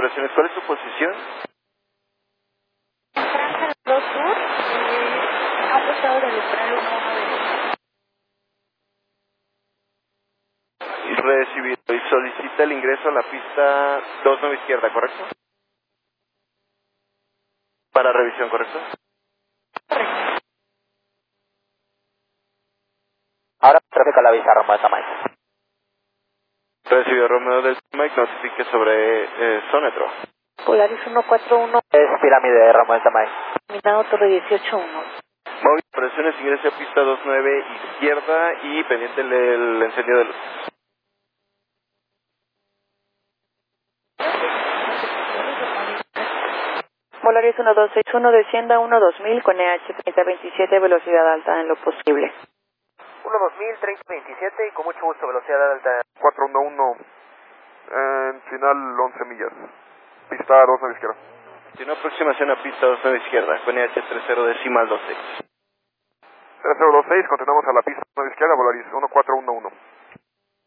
operaciones. ¿Cuál es tu posición? Franja 2 Sur, a un costado del umbral 1 Y recibido. Y solicita el ingreso a la pista 29 izquierda, ¿correcto? Para revisión, ¿correcto? Ahora tráfico a la vista, Romeo de Tamay. Recibido Romeo del Mike, notifique sobre Sonetro. Polaris 141, Es pirámide de Romeo de Tamay. terminado Torre 18-1. Móvil, operaciones, ingrese a pista 29 izquierda y pendiente el encendido de luz. Polaris 1261, descienda 1-2000 con EH 3027, velocidad alta en lo posible. 1-2000, 30-27 y con mucho gusto, velocidad alta. 411, en final 11 millas. Pista 29 izquierda. Tiene aproximación a pista 29 izquierda, con EH 30 decimal 26. 3026, continuamos a la pista 29 izquierda, Volaris 1411.